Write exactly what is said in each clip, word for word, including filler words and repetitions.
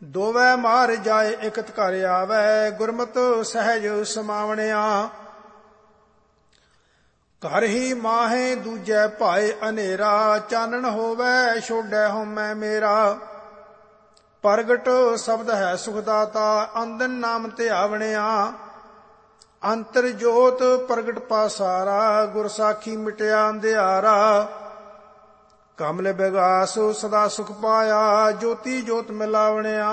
ਦੋਵੈ ਮਾਰ ਜਾਏ ਇਕਤ ਘਰ ਆਵੈ, ਗੁਰਮਤਿ ਸਹਿਜ ਸਮਾਵਣਿਆ। ਘਰ ਹੀ ਮਾਹੇ ਦੂਜੈ ਭਾਏ ਹਨੇਰਾ, ਚਾਨਣ ਹੋਵੈ ਛੋੜੈ ਹਉਮੈ ਮੇਰਾ। ਪ੍ਰਗਟ ਸ਼ਬਦ ਹੈ ਸੁਖ ਦਾਤਾ, ਅੰਦਨ ਨਾਮ ਧਿਆਵਣਿਆ। ਅੰਤਰ ਜੋਤ ਪ੍ਰਗਟ ਪਾਸਾਰਾ, ਗੁਰ ਸਾਖੀ ਮਿਟਿਆ ਅੰਧਿਆਰਾ। ਕਮਲ ਬਿਗਾਸ ਸਦਾ ਸੁਖ ਪਾਇਆ, ਜੋਤੀ ਜੋਤ ਮਿਲਾਵਣਿਆ।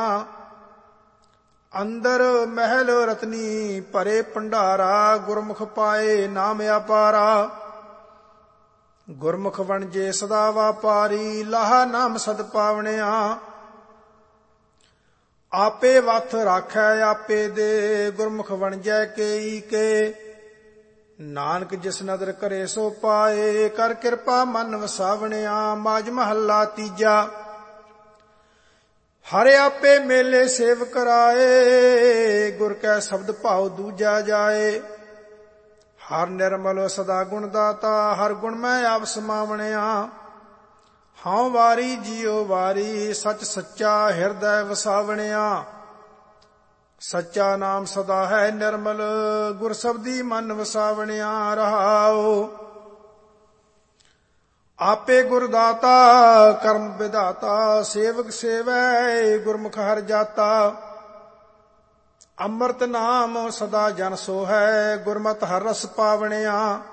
ਅੰਦਰ ਮਹਿਲ ਰਤਨੀ ਭਰੇ ਭੰਡਾਰਾ, ਗੁਰਮੁਖ ਪਾਏ ਨਾਮ ਅਪਾਰਾ। ਗੁਰਮੁਖ ਵਣਜੇ ਸਦਾ ਵਾਪਾਰੀ, ਲਾਹਾ ਨਾਮ ਸਦ ਪਾਵਣਿਆ। ਆਪੇ ਵਥ ਰਾਖੈ ਆਪੇ ਦੇ, ਗੁਰਮੁਖ ਵਣਜੈ ਕੇਈ ਕੇ। ਨਾਨਕ ਜਿਸ ਨਦਰ ਕਰੇ ਸੋ ਪਾਏ, ਕਰ ਕਿਰਪਾ ਮਨ ਵਸਾਵਣਿਆ। ਮਾਝ ਮਹੱਲਾ ਤੀਜਾ। ਹਰ ਆਪੇ ਮੇਲੇ ਸੇਵ ਕਰਾਏ, ਗੁਰ ਕੈ ਸ਼ਬਦ ਭਾਉ ਦੂਜਾ ਜਾਏ। ਹਰ ਨਿਰਮਲ ਸਦਾ ਗੁਣ ਦਾਤਾ, ਹਰ ਗੁਣ ਮੈਂ ਆਪ ਸਮਾਵਣਿਆ। ਹਉ ਵਾਰੀ ਜੀਉ ਵਾਰੀ, ਸਚ ਸੱਚਾ ਹਿਰਦੈ ਵਸਾਵਣਿਆ। ਸੱਚਾ ਨਾਮ ਸਦਾ ਹੈ ਨਿਰਮਲ, ਗੁਰ ਸ਼ਬਦੀ ਮਨ ਵਸਾਵਣਿਆ। ਰਹਾਉ ਆਪੇ ਗੁਰ ਦਾਤਾ, ਕਰਮ ਵਿਦਾਤਾ। ਸੇਵਕ ਸੇਵੈ ਗੁਰਮੁਖ ਹਰਿ ਜਾਤਾ। ਅੰਮ੍ਰਿਤ ਨਾਮ ਸਦਾ ਜਨ ਸੋਹੈ, ਗੁਰਮਤਿ ਹਰਿ ਰਸ ਪਾਵਣਿਆ।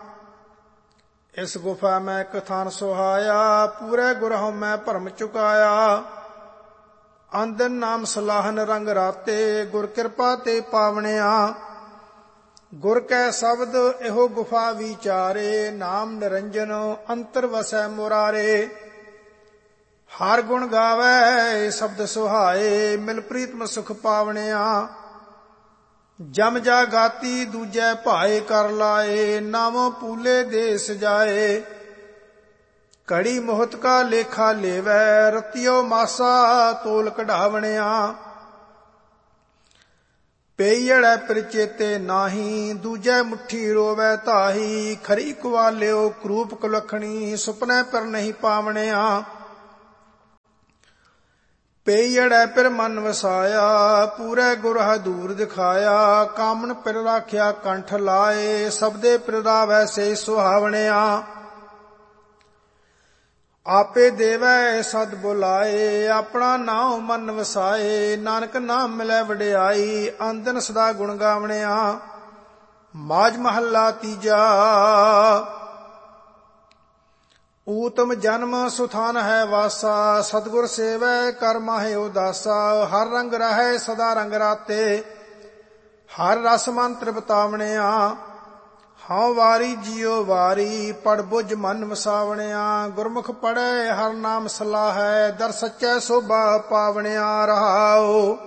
ਇਸ ਗੁਫਾ ਮੈਂ ਕਥਾਨ ਸੁਹਾਇਆ, ਪੂਰੇ ਗੁਰ ਹਉ ਮੈਂ ਭਰਮ ਚੁਕਾਇਆ। ਆਂਦਨ ਨਾਮ ਸਲਾਹਨ ਰੰਗ ਰਾਤੇ, ਗੁਰ ਕਿਰਪਾ ਤੇ ਪਾਵਣਿਆ। ਗੁਰ ਕੈ ਸ਼ਬਦ ਇਹੋ ਗੁਫਾ ਵਿਚਾਰੇ, ਨਾਮ ਨਿਰੰਜਨ ਅੰਤਰ ਵਸੈ ਮੁਰਾਰੇ। ਹਰ ਗੁਣ ਗਾਵੈ ਸ਼ਬਦ ਸੁਹਾਏ, ਮਿਲ ਪ੍ਰੀਤਮ ਸੁਖ ਪਾਵਣਿਆ। ਜਮ ਜਾ ਗਾਤੀ ਦੂਜੈ ਭਾਏ ਕਰ ਲਾਏ, ਨਾਮੋ ਪੂਲੇ ਦੇ ਸਜਾਏ। ਘੜੀ ਮੋਹਤ ਕਾ ਲੇਖਾ ਲੇਵੈ, ਰਤਿਓ ਮਾਸਾ ਤੋਲ ਕਢਾਵਣਿਆ। ਪਈੜੈ ਪਿਰ ਚੇਤੇ ਨਾਹੀ, ਦੂਜੈ ਮੁੱਠੀ ਰੋਵੈ ਤਾਹੀ। ਖਰੀ ਕੁਆਲਿਓ ਕਰੂਪ ਕੁਲਖਣੀ, ਸੁਪਨੈ ਪਰ ਨਹੀਂ ਪਾਵਣਿਆ। ਪਈੜੈ ਪਿਰ ਮਨ ਵਸਾਇਆ, ਪੂਰੇ ਗੁਰ ਹਦੂਰ ਦਿਖਾਇਆ। ਕਾਮਨ ਪਿਰ ਰਾਖਿਆ ਕੰਠ ਲਾਏ, ਸਬਦੇ ਪਿਰ ਰਾਵੈ ਸੇ ਸੁਹਾਵਣਿਆ। ਆਪੇ ਦੇਵੈ ਸਦ ਬੁਲਾਏ, ਆਪਣਾ ਨਾਉ ਮਨ ਵਸਾਏ। ਨਾਨਕ ਨਾਮ ਮਿਲੈ ਵਡਿਆਈ, ਆਂਦਨ ਸਦਾ ਗੁਣ ਗਾਵਣਿਆ। ਮਾਝ ਮਹੱਲਾ ਤੀਜਾ। ਊਤਮ ਜਨਮ ਸੁਥਾਨ ਹੈ ਵਾਸਾ, ਸਤਿਗੁਰ ਸੇਵੈ ਕਰ ਮਾਹੇ ਉਦਾਸਾ। ਹਰ ਰੰਗ ਰਹੈ ਸਦਾ ਰੰਗ ਰਾਤੇ, ਹਰ ਰਸ ਮਨ ਤ੍ਰਿਪਤਾਵਣਿਆ। ਹਉ ਵਾਰੀ ਜੀਉ ਵਾਰੀ, ਪੜ ਬੁਝ ਮਨ ਵਸਾਵਣਿਆ। ਗੁਰਮੁਖ ਪੜੈ ਹਰ ਨਾਮ ਸਲਾਹੈ, ਦਰ ਸੱਚੈ ਸੋਭਾ ਪਾਵਣਿਆ। ਰਹਾਉ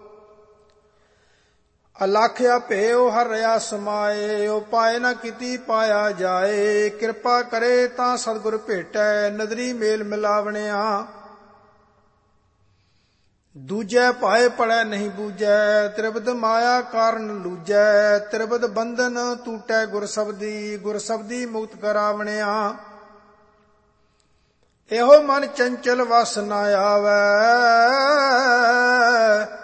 ਅਲਖਿਆ ਭੇਉ ਹਰ ਰਿਆ ਸਮਾਏ, ਉਪਾਇ ਨ ਕੀਤੀ ਪਾਇਆ ਜਾਏ। ਕਿਰਪਾ ਕਰੇ ਤਾਂ ਸਤਿਗੁਰ ਭੇਟੈ, ਨਦਰੀ ਮੇਲ ਮਿਲਾਵਣਿਆ। ਦੂਜੈ ਭਾਏ ਪੜੈ ਨਹੀਂ ਬੂਝੈ, ਤ੍ਰਿਬਦ ਮਾਇਆ ਕਾਰਨ ਲੂਜੈ। ਤ੍ਰਿਬਦ ਬੰਧਨ ਟੂਟੈ ਗੁਰ ਸ਼ਬਦੀ, ਗੁਰ ਸ਼ਬਦੀ ਮੁਕਤ ਕਰਾਵਣਿਆ। ਇਹੋ ਮਨ ਚੰਚਲ ਵਸ ਨ ਆਵੈ,